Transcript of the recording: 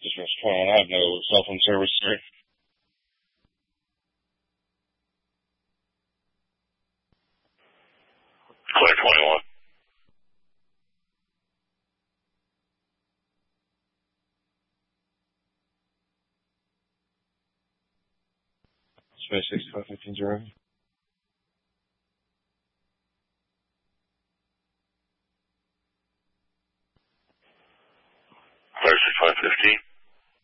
Just what's going on. I have no cell phone service here. Clear 21. Space 6515 0.